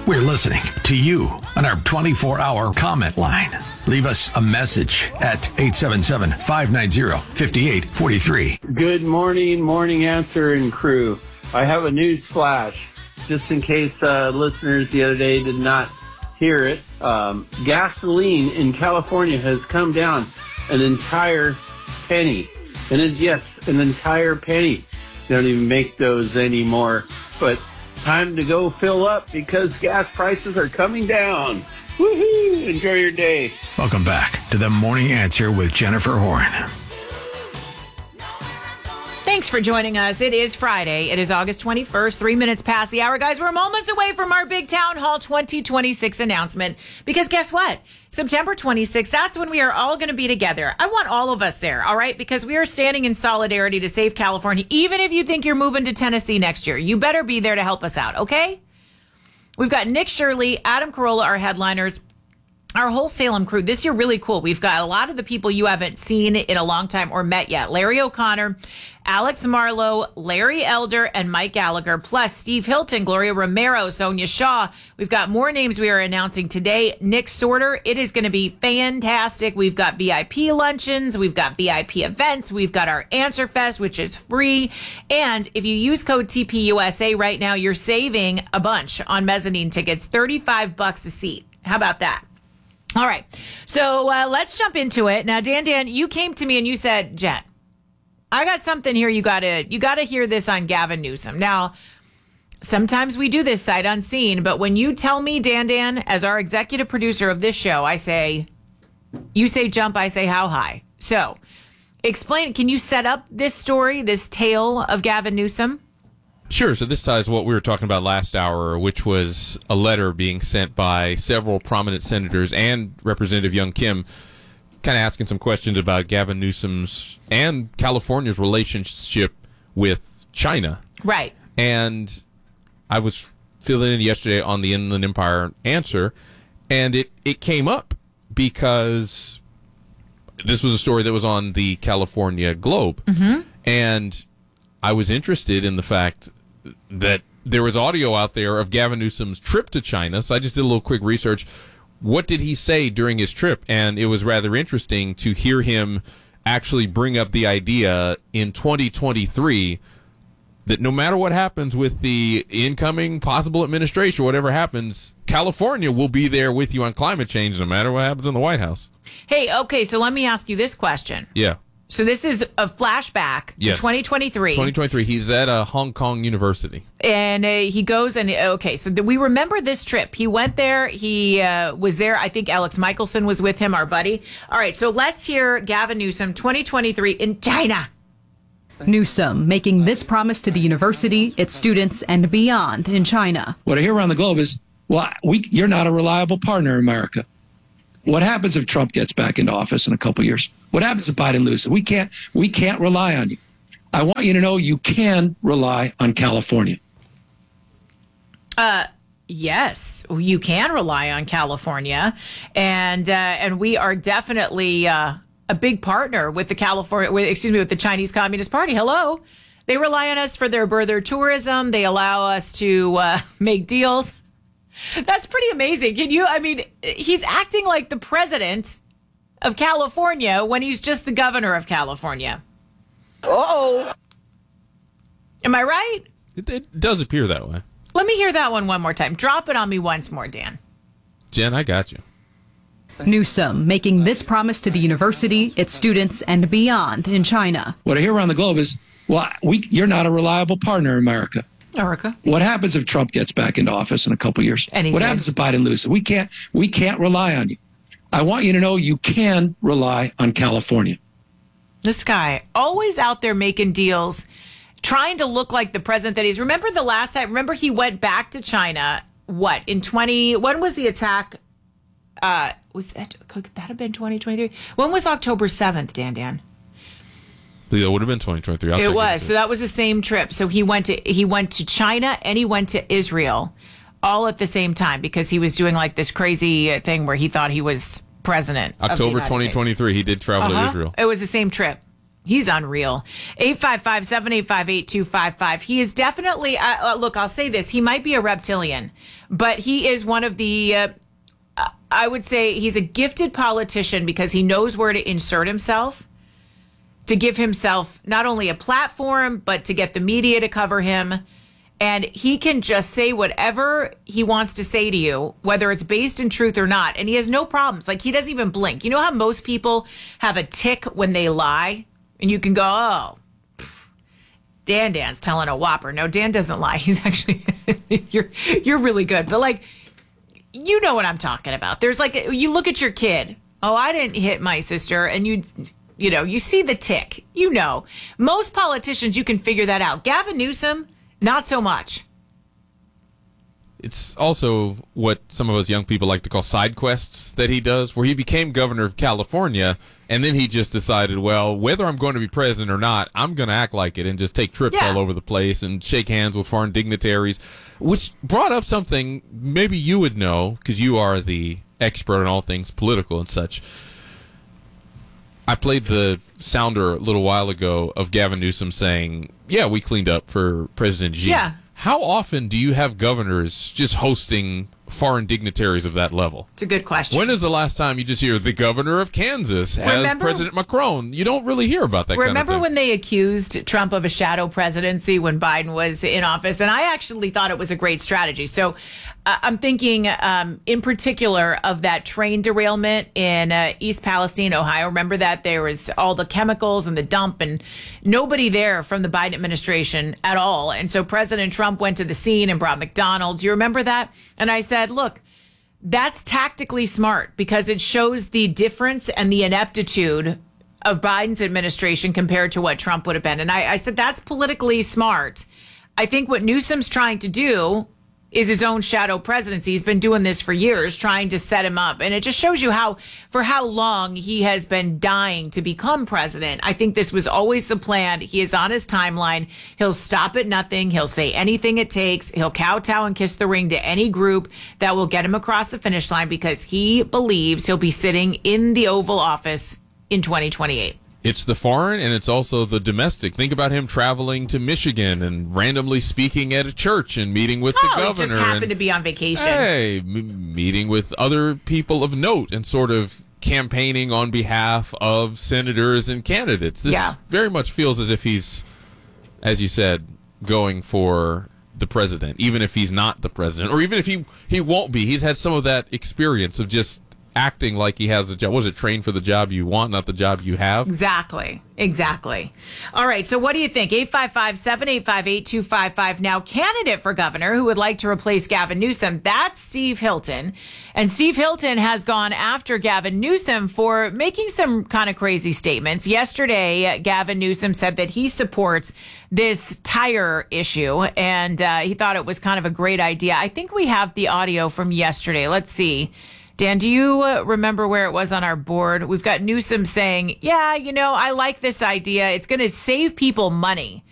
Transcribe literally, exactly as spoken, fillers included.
We're listening to you on our twenty-four hour comment line. Leave us a message at eight seven seven, five nine zero, five eight four three. Good morning, Morning Answer and crew. I have a news flash, just in case uh, listeners the other day did not hear it. Um, gasoline in California has come down an entire penny. And it's, yes, an entire penny. They don't even make those anymore. But time to go fill up because gas prices are coming down. Woohoo! Enjoy your day. Welcome back to the Morning Answer with Jennifer Horn. Thanks for joining us. It is Friday. It is August twenty-first, three minutes past the hour. Guys, we're moments away from our big Town Hall twenty twenty-six announcement. Because guess what? September twenty-sixth, that's when we are all going to be together. I want all of us there, all right? Because we are standing in solidarity to save California. Even if you think you're moving to Tennessee next year, you better be there to help us out, okay? We've got Nick Shirley, Adam Carolla, our headliners. Our whole Salem crew this year, really cool. We've got a lot of the people you haven't seen in a long time or met yet. Larry O'Connor, Alex Marlowe, Larry Elder, and Mike Gallagher, plus Steve Hilton, Gloria Romero, Sonia Shaw. We've got more names we are announcing today. Nick Sorter. It is going to be fantastic. We've got V I P luncheons. We've got V I P events. We've got our Answer Fest, which is free. And if you use code T P U S A right now, you're saving a bunch on mezzanine tickets, thirty-five bucks a seat. How about that? All right. So uh, let's jump into it. Now, Dan, Dan, you came to me and you said, Jen, I got something here. You got to you got to hear this on Gavin Newsom. Now, sometimes we do this sight unseen, but when you tell me, Dan, Dan, as our executive producer of this show, I say, you say jump, I say how high. So explain, can you set up this story, this tale of Gavin Newsom? Sure. So this ties what we were talking about last hour, which was a letter being sent by several prominent senators and Representative Young Kim, kind of asking some questions about Gavin Newsom's and California's relationship with China. Right. And I was filling in yesterday on the Inland Empire Answer, and it, it came up because this was a story that was on the California Globe. Mm-hmm. And I was interested in the fact that there was audio out there of Gavin Newsom's trip to China, so I just did a little quick research. What did he say during his trip? And it was rather interesting to hear him actually bring up the idea in twenty twenty-three that no matter what happens with the incoming possible administration, whatever happens, California will be there with you on climate change no matter what happens in the White House. Hey, okay, so let me ask you this question. Yeah. So this is a flashback to Yes. twenty twenty-three. twenty twenty-three. He's at a Hong Kong university. And uh, he goes and, okay, so th- we remember this trip. He went there. He uh, was there. I think Alex Michelson was with him, our buddy. All right, so let's hear Gavin Newsom, twenty twenty-three in China. Newsom making this promise to the university, its students, and beyond in China. What I hear around the globe is, well, we, you're not a reliable partner in America. What happens if Trump gets back into office in a couple of years? What happens if Biden loses? We can't, we can't rely on you. I want you to know you can rely on California. Uh, yes, you can rely on California, and uh, and we are definitely uh, a big partner with the California, with, excuse me, with the Chinese Communist Party. Hello, they rely on us for their their tourism. They allow us to uh, make deals. That's pretty amazing. Can you, I mean, he's acting like the president of California when he's just the governor of California. Uh-oh. Am I right? It, it does appear that way. Let me hear that one one more time. Drop it on me once more, Dan. Jen, I got you. Newsom making this promise to the university, its students, and beyond in China. What I hear around the globe is, well, we, you're not a reliable partner in America. America. What happens if Trump gets back into office in a couple of years? And he what did. happens if Biden loses? We can't, we can't rely on you. I want you to know you can rely on California. This guy always out there making deals, trying to look like the president that he's. Remember the last time? Remember he went back to China. What in twenty? When was the attack? Uh, was that could that have been twenty twenty-three? When was October seventh, Dan? Dan. It would have been twenty twenty-three. I'll It take was. So that was the same trip. So he went to he went to China and he went to Israel, all at the same time because he was doing like this crazy thing where he thought he was president. October twenty twenty-three, he did travel uh-huh. to Israel. It was the same trip. He's unreal. eight five five, seven eight five, eight two five five. He is definitely, uh, uh, look, I'll say this. He might be a reptilian, but he is one of the, uh, I would say he's a gifted politician because he knows where to insert himself to give himself not only a platform, but to get the media to cover him. And he can just say whatever he wants to say to you, whether it's based in truth or not. And he has no problems. Like, he doesn't even blink. You know how most people have a tick when they lie? And you can go, oh, pff, Dan Dan's telling a whopper. No, Dan doesn't lie. He's actually, you're you're really good. But, like, you know what I'm talking about. There's, like, you look at your kid. Oh, I didn't hit my sister. And you, you know, you see the tick. You know. Most politicians, you can figure that out. Gavin Newsom, not so much. It's also what some of us young people like to call side quests that he does, where he became governor of California, and then he just decided, well, whether I'm going to be president or not, I'm going to act like it and just take trips Yeah. all over the place and shake hands with foreign dignitaries, which brought up something maybe you would know, because you are the expert on all things political and such. I played the sounder a little while ago of Gavin Newsom saying, yeah, we cleaned up for President Xi. Yeah. How often do you have governors just hosting foreign dignitaries of that level? It's a good question. When is the last time you just hear the governor of Kansas has Remember- President Macron? You don't really hear about that Remember kind of thing. when they accused Trump of a shadow presidency when Biden was in office? And I actually thought it was a great strategy. So uh, I'm thinking um, in particular of that train derailment in uh, East Palestine, Ohio. Remember that there was all the chemicals and the dump and nobody there from the Biden administration at all. And so President Trump went to the scene and brought McDonald's. You remember that? And I said, look, that's tactically smart because it shows the difference and the ineptitude of Biden's administration compared to what Trump would have been. And I, I said, that's politically smart. I think what Newsom's trying to do is his own shadow presidency. He's been doing this for years, trying to set him up. And it just shows you how, for how long he has been dying to become president. I think this was always the plan. He is on his timeline. He'll stop at nothing. He'll say anything it takes. He'll kowtow and kiss the ring to any group that will get him across the finish line because he believes he'll be sitting in the Oval Office in twenty twenty-eight. It's the foreign and it's also the domestic. Think about him traveling to Michigan and randomly speaking at a church and meeting with the Oh, governor. he just happened and, to be on vacation. Hey, m- meeting with other people of note and sort of campaigning on behalf of senators and candidates. This Yeah. very much feels as if he's, as you said, going for the president, even if he's not the president, or even if he, he won't be. He's had some of that experience of just acting like he has a job. Was it trained for the job you want, not the job you have? Exactly. Exactly. All right. So what do you think? eight five five, seven eight five, eight two five five. Now, candidate for governor who would like to replace Gavin Newsom, that's Steve Hilton. And Steve Hilton has gone after Gavin Newsom for making some kind of crazy statements. Yesterday, Gavin Newsom said that he supports this tire issue, and uh, he thought it was kind of a great idea. I think we have the audio from yesterday. Let's see. Dan, do you uh, remember where it was on our board? We've got Newsom saying, yeah, you know, I like this idea. It's going to save people money.